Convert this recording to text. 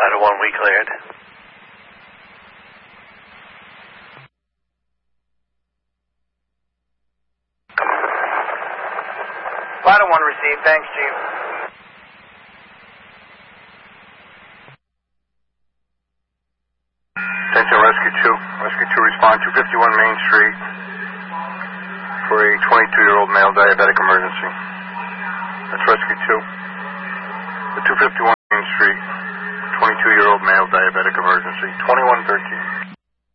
Ladder 1, we cleared. Ladder 1 received. Thanks, Chief. Attention Rescue 2. Rescue 2 respond 251 Main Street for a 22-year-old male diabetic emergency. That's Rescue 2. The 251 Main Street, 22-year-old male diabetic emergency. 2113.